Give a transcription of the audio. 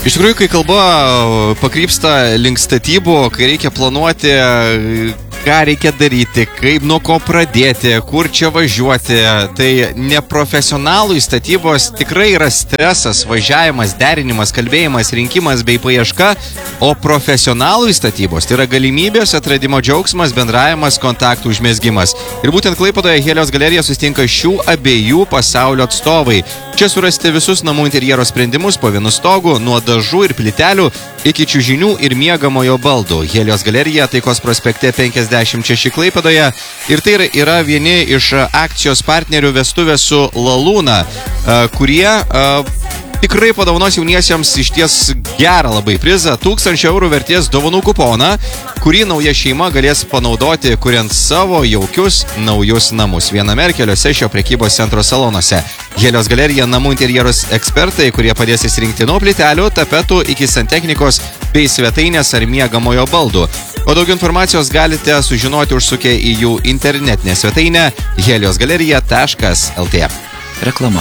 Iš tikrųjų, kai kalba pakrypsta link statybų, kai reikia planuoti, ką reikia daryti, kaip nuo ko pradėti, kur čia važiuoti, tai neprofesionalų statybos tikrai yra stresas, važiavimas, derinimas, kalbėjimas, rinkimas bei paieška, o profesionalų statybos tai yra galimybės, atradimo džiaugsmas, bendravimas, kontaktų užmezgimas. Ir būtent Klaipėdoje Helios galerija susitinka šių abiejų pasaulio atstovai. Čia surasti visus namų interjero sprendimus po vienu stogu, nuo dažų ir plytelių iki čiužinių ir miegamojo baldų. Helios galerija Taikos prospekte 56 Klaipėdoje ir tai yra vieni iš akcijos partnerių vestuvės su Lalūna, kurie tikrai padovanos jauniesiems išties gerą labai prizą, 1000 eurų vertės dovanų kuponą, kurį nauja šeima galės panaudoti, kuriant savo jaukius naujus namus viename ar keliose šio prekybos centro salonuose. Helios galerija namų interjeros ekspertai, kurie padės įsirinkti nuo plytelių, tapetų iki santechnikos bei svetainės ar miegamojo baldų. O daugiau informacijos galite sužinoti užsukę į jų internetinę svetainę heliosgalerija.lt. Reklama.